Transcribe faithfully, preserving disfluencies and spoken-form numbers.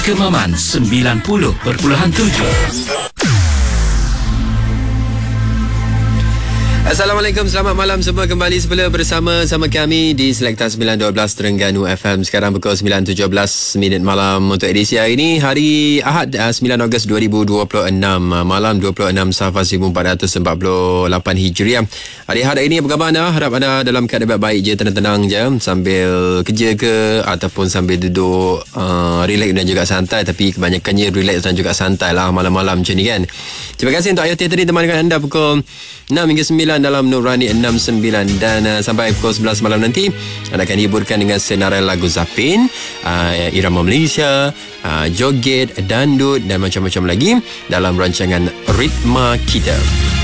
Kemaman sembilan puluh perpuluhan tujuh. Assalamualaikum, selamat malam semua, kembali semula bersama sama kami di Selekta sembilan dua belas Terengganu F M. Sekarang pukul sembilan tujuh belas minit malam untuk edisi hari ini, hari Ahad sembilan Ogos dua ribu dua puluh enam, malam dua puluh enam Safar seribu empat ratus empat puluh lapan Hijriah. Hari Ahad ini apa khabar anda? Harap anda dalam keadaan baik je, tenang-tenang je sambil kerja ke ataupun sambil duduk uh, relax dan juga santai. Tapi kebanyakannya relax dan juga santai lah malam-malam macam ni kan. Terima kasih untuk Ayah tadi temankan anda pukul enam hingga sembilan dalam Nurani enam sembilan, dan uh, sampai pukul sebelas malam nanti anda akan hiburkan dengan senarai lagu Zapin, uh, irama Malaysia, uh, joget, dandut dan macam-macam lagi dalam rancangan Ritma Kita.